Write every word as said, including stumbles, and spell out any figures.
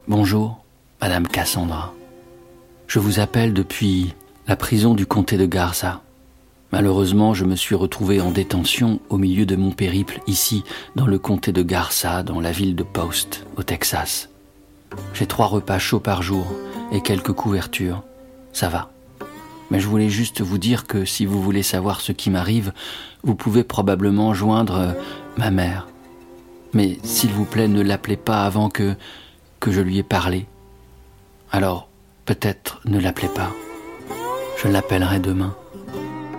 Bonjour, Madame Cassandra. Je vous appelle depuis la prison du comté de Garza. Malheureusement, je me suis retrouvé en détention au milieu de mon périple ici, dans le comté de Garza, dans la ville de Post, au Texas. J'ai trois repas chauds par jour et quelques couvertures. Ça va. Mais je voulais juste vous dire que si vous voulez savoir ce qui m'arrive, vous pouvez probablement joindre euh, ma mère. Mais s'il vous plaît, ne l'appelez pas avant que, que je lui ai parlé. Alors, peut-être ne l'appelez pas. Je l'appellerai demain.